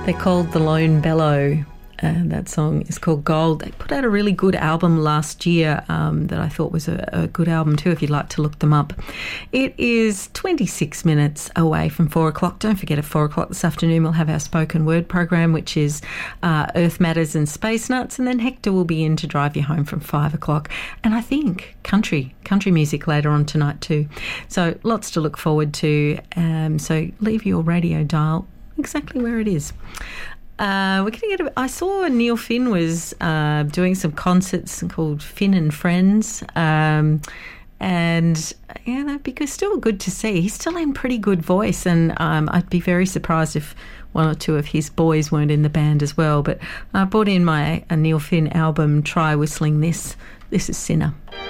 They're called The Lone Bellow. That song is called Gold. They put out a really good album last year that I thought was a good album too, if you'd like to look them up. It is 26 minutes away from 4 o'clock. Don't forget, at 4 o'clock this afternoon we'll have our spoken word program, which is Earth Matters and Space Nuts, and then Hector will be in to drive you home from 5 o'clock. And I think country music later on tonight too. So lots to look forward to. So leave your radio dial exactly where it is. We're going to get. I saw Neil Finn was doing some concerts called Finn and Friends, and yeah, that'd be still good to see. He's still in pretty good voice, and I'd be very surprised if one or two of his boys weren't in the band as well. But I bought in a Neil Finn album. Try Whistling This. This is Sinner.